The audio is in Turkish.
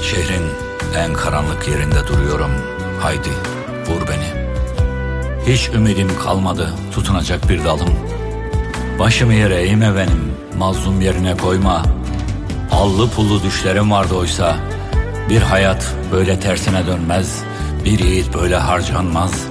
Şehrin en karanlık yerinde duruyorum. Haydi vur beni. Hiç ümidim kalmadı tutunacak bir dalım. Başımı yere eğme benim, mazlum yerine koyma. Allı pullu düşlerim vardı oysa. Bir hayat böyle tersine dönmez, bir yiğit böyle harcanmaz.